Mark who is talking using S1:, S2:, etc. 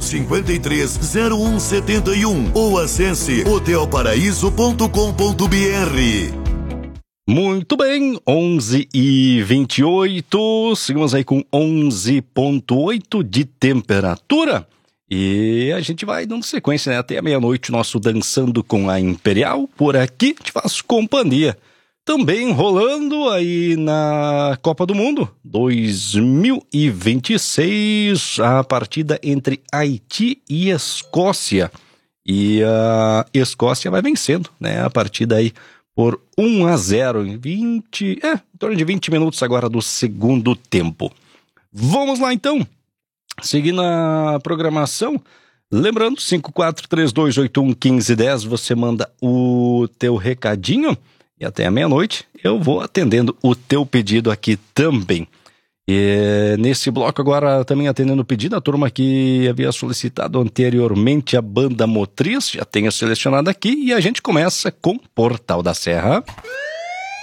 S1: 530171 ou acesse hotelparaíso.com.br.
S2: Muito bem, 11h28, seguimos aí com 11,8 de temperatura e a gente vai dando sequência, né? Até a meia-noite, nosso Dançando com a Imperial, por aqui te faço companhia. Também rolando aí na Copa do Mundo 2026, a partida entre Haiti e Escócia. E a Escócia vai vencendo, né? A partida aí por 1-0 em torno de 20 minutos agora do segundo tempo. Vamos lá então, seguindo a programação, lembrando, 5432811510, você manda o teu recadinho e até a meia-noite eu vou atendendo o teu pedido aqui também. E nesse bloco agora também atendendo o pedido, a turma que havia solicitado anteriormente a Banda Motriz, já tenho selecionado aqui e a gente começa com Portal da Serra.